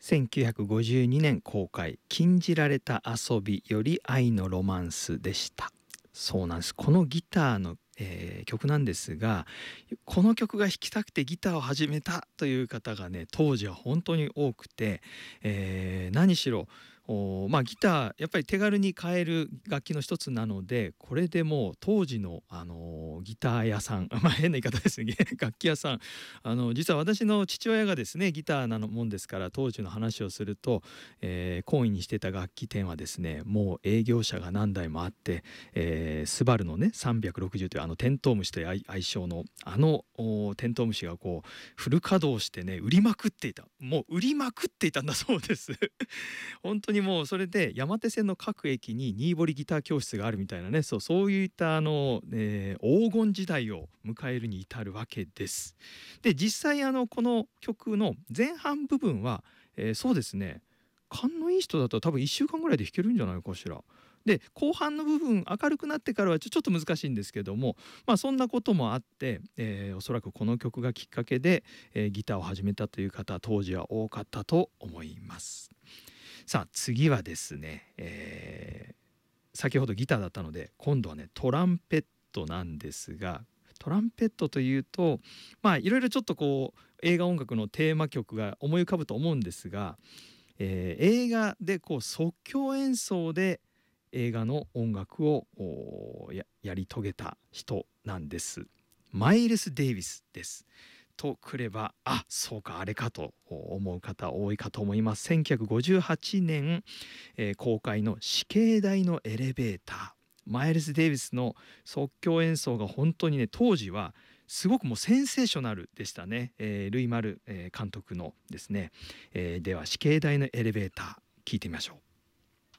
1952年公開、禁じられた遊びより愛のロマンスでした。そうなんです。このギターの、曲なんですが、この曲が弾きたくてギターを始めたという方がね、当時は本当に多くて、何しろギターやっぱり手軽に買える楽器の一つなので、これでもう当時の、ギター屋さん変な言い方ですね楽器屋さん、実は私の父親がですねギターなのもんですから、当時の話をすると、懇意にしてた楽器店はですね、もう営業者が何台もあって、スバルのね360というテントウムシという愛称のテントウムシがこうフル稼働してね売りまくっていた、もう売りまくっていたんだそうです本当にもうそれで山手線の各駅に新堀ギター教室があるみたいなね、そういった黄金時代を迎えるに至るわけです。で実際この曲の前半部分は、そうですね、勘のいい人だと多分1週間ぐらいで弾けるんじゃないかしら。で後半の部分明るくなってからはちょっと難しいんですけども、そんなこともあって、おそらくこの曲がきっかけで、ギターを始めたという方当時は多かったと思います。さあ次はですね、先ほどギターだったので今度はねトランペットなんですが、トランペットというといろいろちょっとこう映画音楽のテーマ曲が思い浮かぶと思うんですが、映画でこう即興演奏で映画の音楽をやり遂げた人なんです。マイルス・デイビスです。とくれば、そうかあれかと思う方多いかと思います。1958年、公開の死刑台のエレベーター。マイルス・デイビスの即興演奏が本当にね当時はすごくもうセンセーショナルでしたね。ルイ・マル、監督のですね、では死刑台のエレベーター聞いてみましょう。